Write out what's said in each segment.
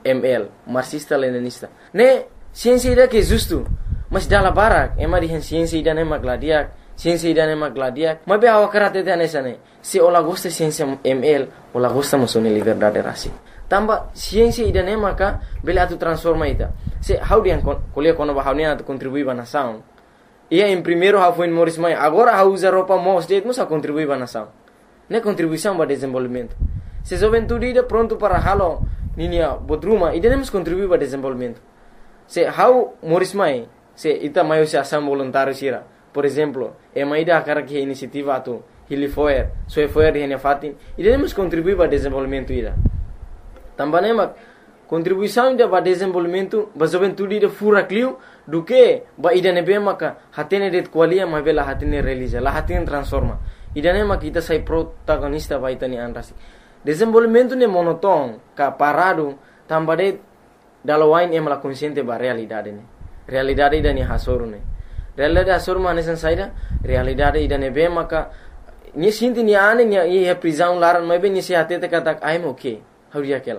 ML, marxista-leninista. Ne ciência ida que justo, mas dala barak, dihan ciência ida ne magladiak, ciência ida ne magladiak, mas be awak karate nessa ne. Se ola gosta ciência ML, ola gosta musone liberdade rasi. Tamba ciência ida ne maka bele atu transforma ita. Se how dia kuliah kono bahau ne atu contribui ba nação. Ia em primeiro how foi Morris Mai, agora how usa roupa mos det musa contribui ba nação. Ne contribuição para desenvolvimento. Se juventude ida pronto para halo ninia bodruma, ida nemos contribuir para desenvolvimento. Se how Morris Mai, se ita maio se ação voluntário sira. Por exemplo, ida akara que iniciativa atu Hilifoer, Soefoer de Henefatin, ida nemos contribuir para desenvolvimento ida. Também mak contribuição ida para desenvolvimento, ba juventude ida fura clio do que ba ida nebe maka hatene det qualia ma bela hatene realiza, la hatene transforma. Ida ne mak ita sai protagonista ba ita ni anrasi. Desenvolvimento ne monoton, ka parado, também dalawain la consciente ba realidade ne. Realidade ida ni hasoru ne. Realidade hasoru manesan saida, realidade ida nebe maka ni sinti ni ane ni e prisão laran mas bem ni se atete kata I'm okay. Hauria aquela.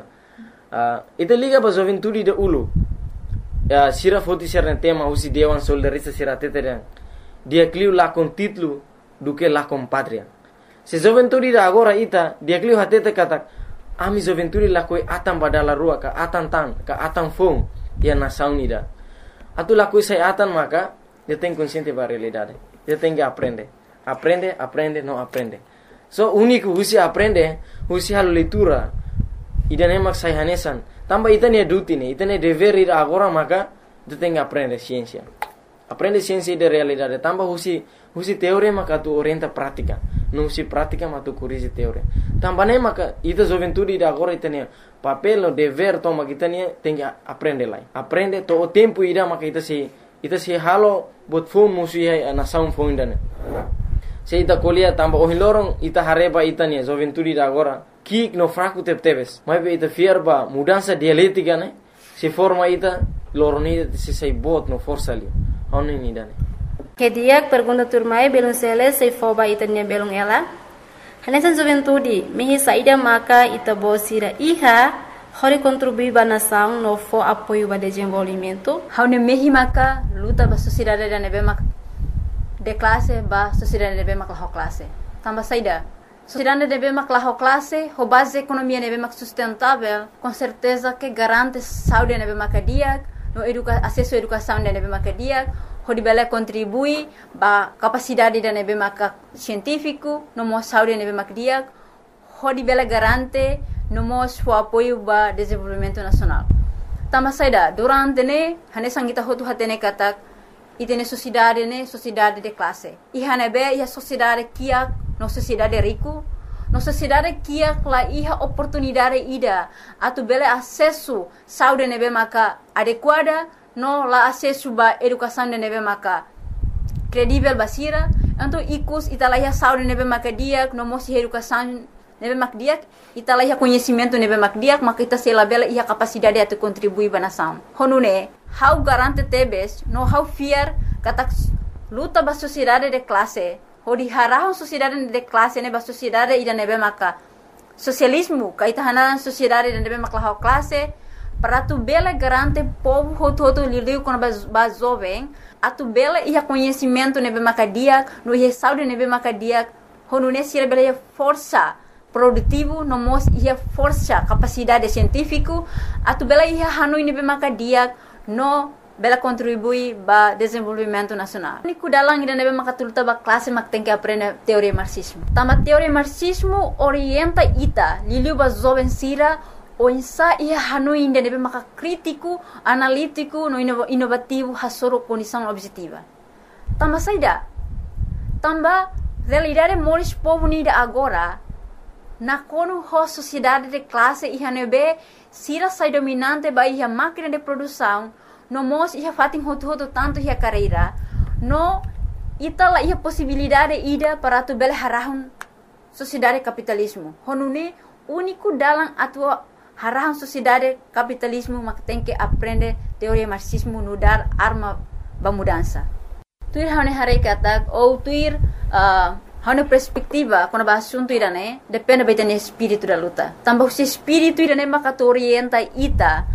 Ita liga ba juventude de ulu. Sira foti ser tema usi dewan soldarista sira tete dia clio lá com título do que lá com pátria. Se juventude da agora ita dia clio hatete kata ami juventude lá coi atan badala rua ka atan fong dia nação ida. Atu lá coi sai atan maka dia tem consciente ba realidade. Dia tem que aprende, não aprende. So único usi aprende, usi halo leitura. Ida nemak sai hanesan. Tamba ita ne duty ne, ita ne dever ida agora maka dia tem que aprender ciência. Aprende ciência de realidade. Tamba usi teoria maka tu orienta prática. Não usi prática mas tu corrige teoria. Tamba ne maka ita juventude ida agora ita ne papel no dever toma kita ne tem que aprender lá. Aprende to o tempo ida maka ita se halo bot fom musi a nação fom ida ne. Se ita kolia tamba o hilorong ita hareba ita ne juventude ida agora kik no fraco tebes. Mas be ita fierba mudança dialética ne. Se forma ita loroni se sai bot no força ali. Oni ni dane. Que dia pergunta turmai belum sele se foba ita ne belum ela. Hanesan juventude mehi saida maka ita bosira iha hori contribuir ba nação no fo apoio ba desenvolvimento. Haune mehi maka luta ba sociedade da nebe maka de classe ba sociedade nebe maka ho classe. Tamba saida sociedade nebe maka ho classe, ho base economia nebe maka sustentável, com certeza que garante saúde nebe maka dia, no acesso à educação nebe maka dia, ho dibela contribui ba capacidade da nebe maka científico, no mo saúde nebe maka dia, ho dibela garante no mo o apoio ba desenvolvimento nacional. Tamba saida durante ne hanesan kita hotu hatene katak itene sociedade de classe. Ihane be ia sociedade kia no sociedade rico, no sociedade kia la iha oportunidade ida atu bele acesso saúde nebe maka adequada, no la acesso ba educação nebe maka credível basira, então ikus italaiha saúde nebe maka dia no mosi educação nebe maka dia italaiha conhecimento nebe maka dia maka ita sela bele iha capacidade atu contribuir ba nação. Honune how garante tebes no how fear katak luta ba sociedade de classe hodi harahon sociedade de classe ne ba sociedade ida nebe maka socialismo ka ita hanaran sociedade de nebe maka how classe para tu bela garante povo hoto lidiu com ba jovem atu bela ia conhecimento nebe maka dia no ia saúde nebe maka dia honu ne sira bela força produtivo no mos ia força capacidade científico atu bela ia hanoi nebe maka dia no bela contribui ba desenvolvimento nacional. Niku dalang ida nebe maka tulta ba classe mak tem que aprender teoria marxismo. Tama teoria marxismo orienta ita liliu ba jovem sira o insa ia hanoi ida nebe maka crítico, analítico, no inovativo hasoro condição objetiva. Tama saida. Tamba realidade moris povo nida agora na kono ho sociedade de classe ia nebe sira sai dominante ba ia máquina de produção no mos ia fatin hotu tanto ia carreira no itala ia possibilidade ida para tu bele harahun sociedade capitalismo honune único dalam atua harahun sociedade capitalismo mak tem que aprender teoria marxismo no dar arma ba mudança tuir hane hare katak ou tuir hane perspectiva quando ba assunto irane depende betane espírito da luta tambah se espírito irane maka tu orienta ita